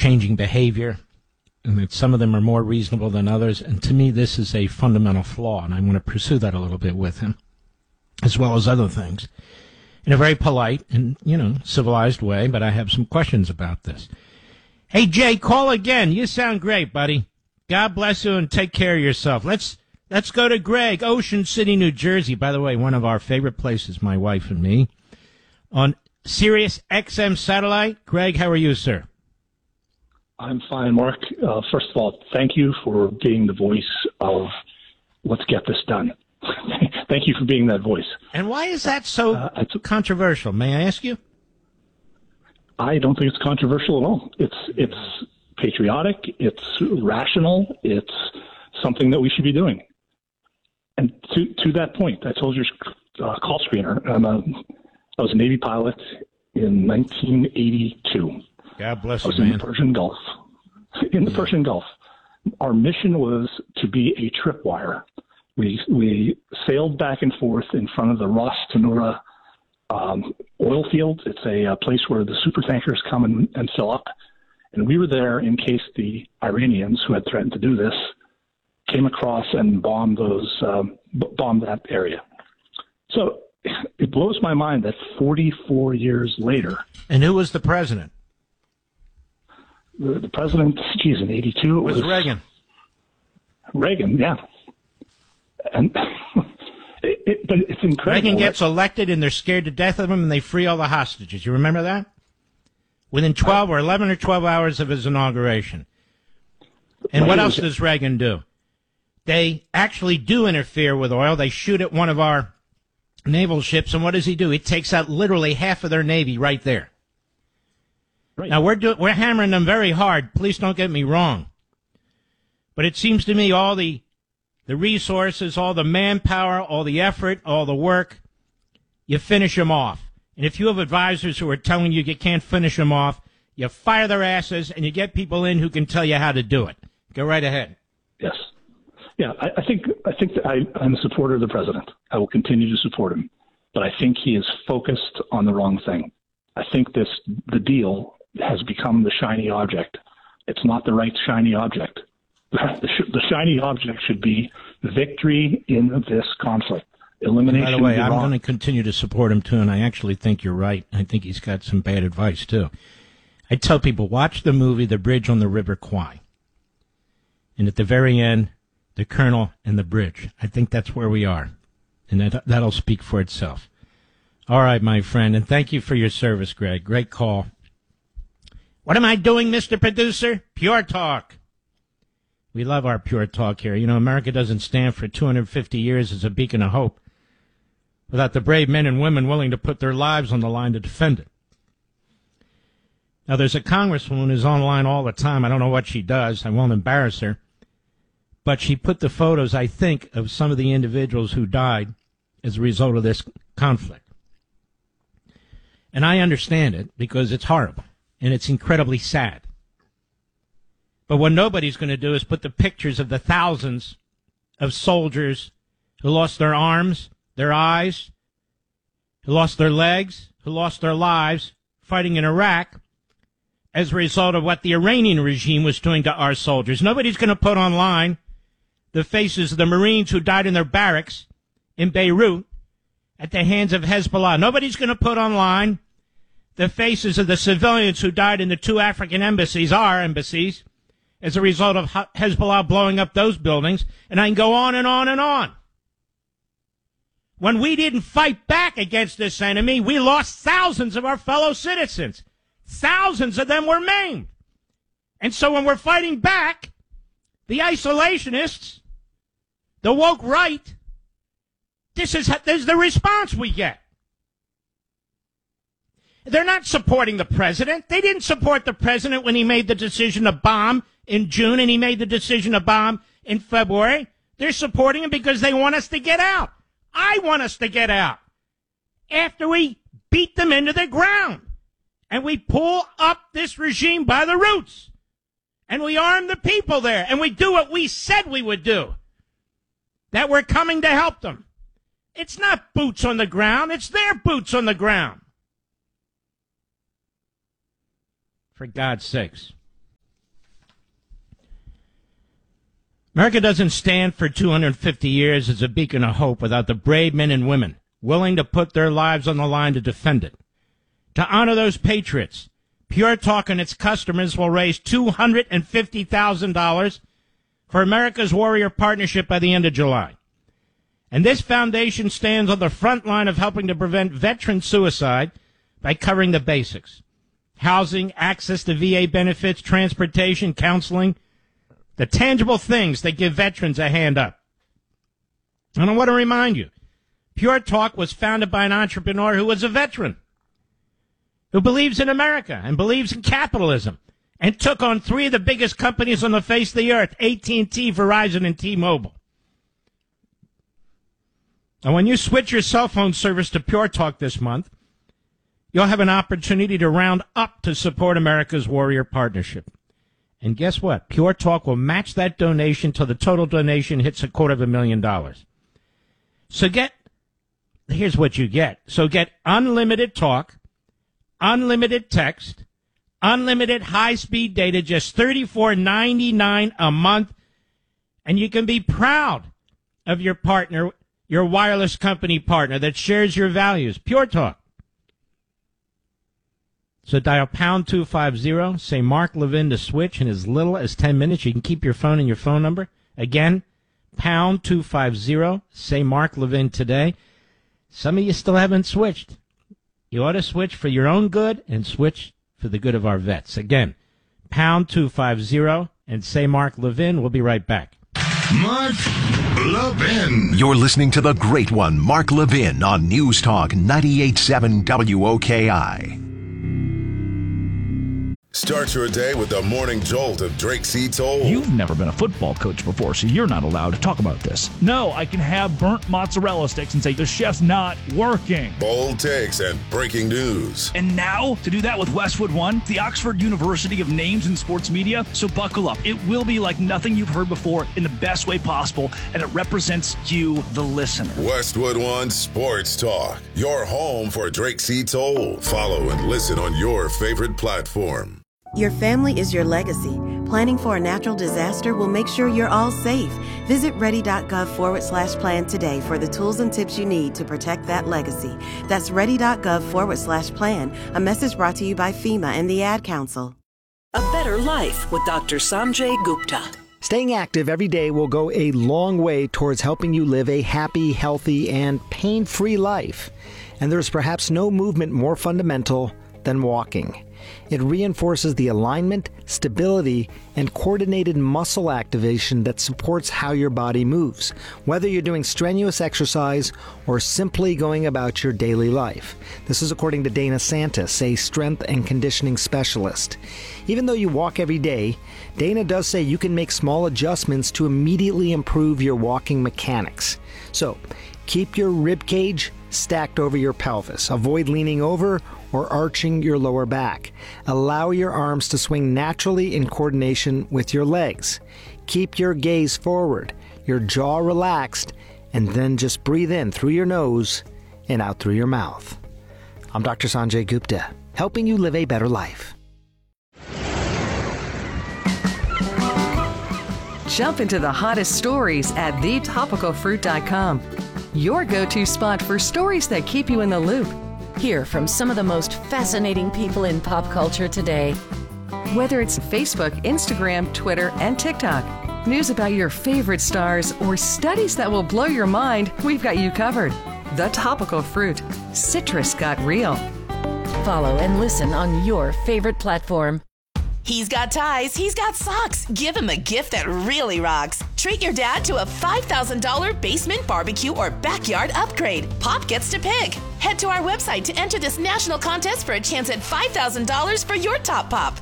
changing behavior, and that some of them are more reasonable than others. And to me, this is a fundamental flaw, and I want to pursue that a little bit with him, as well as other things, in a very polite and, civilized way, but I have some questions about this. Hey, Jay, call again. You sound great, buddy. God bless you and take care of yourself. Let's go to Greg, Ocean City, New Jersey. By the way, one of our favorite places, my wife and me, on Sirius XM satellite. Greg, how are you, sir? I'm fine, Mark. First of all, thank you for being the voice of let's get this done. Thank you for being that voice. And why is that so controversial? May I ask you? I don't think it's controversial at all. It's patriotic. It's rational. It's something that we should be doing. And to that point, I told your call screener, I was a Navy pilot in 1982. God bless you, man. In the Persian Gulf. In the Persian Gulf. Our mission was to be a tripwire. We sailed back and forth in front of the Ras Tanura oil field. It's a place where the supertankers come and fill up. And we were there in case the Iranians, who had threatened to do this, came across and bombed that area. So it blows my mind that 44 years later. And who was the president? The president, in 82. It was Reagan. Reagan, yeah. And but it's incredible. Reagan gets elected and they're scared to death of him and they free all the hostages. You remember that? Within 12 or 11 or 12 hours of his inauguration. And what else does Reagan do? They actually do interfere with oil. They shoot at one of our naval ships, and what does he do? He takes out literally half of their Navy right there. Right. Now, we're hammering them very hard. Please don't get me wrong. But it seems to me all the resources, all the manpower, all the effort, all the work, you finish them off. And if you have advisors who are telling you can't finish them off, you fire their asses and you get people in who can tell you how to do it. Go right ahead. Yes. Yeah, I think that I'm a supporter of the president. I will continue to support him. But I think he is focused on the wrong thing. I think the deal has become the shiny object. It's not the right shiny object. The shiny object should be victory in this conflict. Elimination. By the way, I'm going to continue to support him, too, and I actually think you're right. I think he's got some bad advice, too. I tell people, watch the movie The Bridge on the River Kwai. And at the very end, the colonel and the bridge. I think that's where we are. And that'll speak for itself. All right, my friend, and thank you for your service, Greg. Great call. What am I doing, Mr. Producer? Pure Talk. We love our pure talk here. America doesn't stand for 250 years as a beacon of hope without the brave men and women willing to put their lives on the line to defend it. Now, there's a congresswoman who's online all the time. I don't know what she does. I won't embarrass her. But she put the photos, I think, of some of the individuals who died as a result of this conflict. And I understand it because it's horrible and it's incredibly sad. But what nobody's going to do is put the pictures of the thousands of soldiers who lost their arms, their eyes, who lost their legs, who lost their lives fighting in Iraq as a result of what the Iranian regime was doing to our soldiers. Nobody's going to put online the faces of the Marines who died in their barracks in Beirut at the hands of Hezbollah. Nobody's going to put online the faces of the civilians who died in the two African embassies, our embassies, as a result of Hezbollah blowing up those buildings. And I can go on and on and on. When we didn't fight back against this enemy, we lost thousands of our fellow citizens. Thousands of them were maimed. And so when we're fighting back, the isolationists, the woke right, this is the response we get. They're not supporting the president. They didn't support the president when he made the decision to bomb in June and he made the decision to bomb in February. They're supporting him because they want us to get out. I want us to get out after we beat them into the ground and we pull up this regime by the roots and we arm the people there and we do what we said we would do, that we're coming to help them. It's not boots on the ground. It's their boots on the ground. For God's sakes. America doesn't stand for 250 years as a beacon of hope without the brave men and women willing to put their lives on the line to defend it. To honor those patriots, Pure Talk and its customers will raise $250,000 for America's Warrior Partnership by the end of July. And this foundation stands on the front line of helping to prevent veteran suicide by covering the basics: housing, access to VA benefits, transportation, counseling, the tangible things that give veterans a hand up. And I want to remind you, Pure Talk was founded by an entrepreneur who was a veteran, who believes in America and believes in capitalism, and took on three of the biggest companies on the face of the earth, AT&T, Verizon, and T-Mobile. And when you switch your cell phone service to Pure Talk this month, you'll have an opportunity to round up to support America's Warrior Partnership. And guess what? Pure Talk will match that donation till the total donation hits $250,000. So here's what you get. So get unlimited talk, unlimited text, unlimited high-speed data, just $34.99 a month. And you can be proud of your partner, your wireless company partner that shares your values. Pure Talk. So dial pound 250, say Mark Levin to switch in as little as 10 minutes. You can keep your phone and your phone number. Again, pound 250, say Mark Levin today. Some of you still haven't switched. You ought to switch for your own good and switch for the good of our vets. Again, pound 250 and say Mark Levin. We'll be right back. Mark Levin. You're listening to the great one, Mark Levin, on News Talk 98.7 WOKI. Start your day with the morning jolt of Drake C. Toll. You've never been a football coach before, so you're not allowed to talk about this. No, I can have burnt mozzarella sticks and say the chef's not working. Bold takes and breaking news. And now, to do that with Westwood One, the Oxford University of Names in Sports Media. So buckle up. It will be like nothing you've heard before in the best way possible, and it represents you, the listener. Westwood One Sports Talk, your home for Drake C. Toll. Follow and listen on your favorite platform. Your family is your legacy. Planning for a natural disaster will make sure you're all safe. Visit ready.gov/plan today for the tools and tips you need to protect that legacy. That's ready.gov/plan. A message brought to you by FEMA and the Ad Council. A Better Life with Dr. Sanjay Gupta. Staying active every day will go a long way towards helping you live a happy, healthy, and pain-free life. And there's perhaps no movement more fundamental than walking. It reinforces the alignment, stability, and coordinated muscle activation that supports how your body moves, whether you're doing strenuous exercise or simply going about your daily life. This is according to Dana Santis, a strength and conditioning specialist. Even though you walk every day, Dana does say you can make small adjustments to immediately improve your walking mechanics. So, keep your rib cage stacked over your pelvis. Avoid leaning over or arching your lower back. Allow your arms to swing naturally in coordination with your legs. Keep your gaze forward, your jaw relaxed, and then just breathe in through your nose and out through your mouth. I'm Dr. Sanjay Gupta, helping you live a better life. Jump into the hottest stories at thetopicalfruit.com. Your go-to spot for stories that keep you in the loop. Hear from some of the most fascinating people in pop culture today. Whether it's Facebook, Instagram, Twitter, and TikTok, news about your favorite stars, or studies that will blow your mind, we've got you covered. The Topical Fruit. Citrus got real. Follow and listen on your favorite platform. He's got ties, he's got socks. Give him a gift that really rocks. Treat your dad to a $5,000 basement barbecue or backyard upgrade. Pop gets to pick. Head to our website to enter this national contest for a chance at $5,000 for your top pop.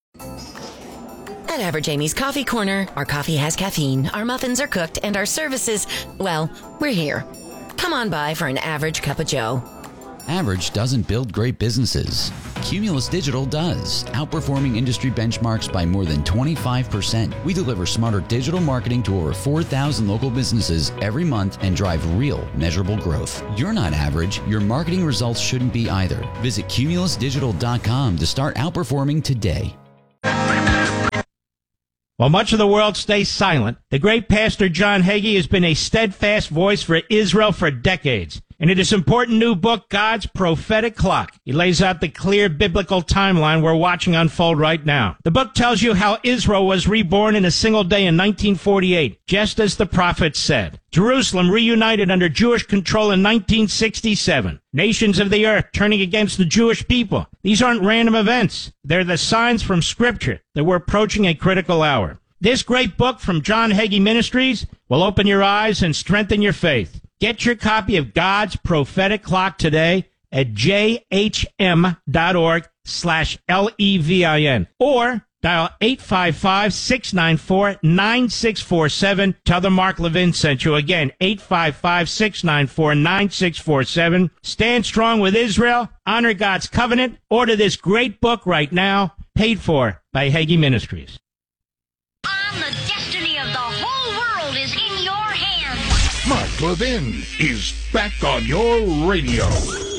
At Average Amy's Coffee Corner, our coffee has caffeine, our muffins are cooked, and our services, well, we're here. Come on by for an average cup of joe. Average doesn't build great businesses. Cumulus Digital does, outperforming industry benchmarks by more than 25%. We deliver smarter digital marketing to over 4,000 local businesses every month and drive real, measurable growth. You're not average. Your marketing results shouldn't be either. Visit cumulusdigital.com to start outperforming today. While much of the world stays silent, the great pastor John Hagee has been a steadfast voice for Israel for decades. And in his important new book, God's Prophetic Clock, he lays out the clear biblical timeline we're watching unfold right now. The book tells you how Israel was reborn in a single day in 1948, just as the prophet said. Jerusalem reunited under Jewish control in 1967. Nations of the earth turning against the Jewish people. These aren't random events. They're the signs from Scripture that we're approaching a critical hour. This great book from John Hagee Ministries will open your eyes and strengthen your faith. Get your copy of God's Prophetic Clock today at jhm.org/LEVIN or dial 855-694-9647. Tell them Mark Levin sent you. Again, 855-694-9647. Stand strong with Israel. Honor God's covenant. Order this great book right now. Paid for by Hagee Ministries. The destiny of the whole world is in your hands. Mark Levin is back on your radio.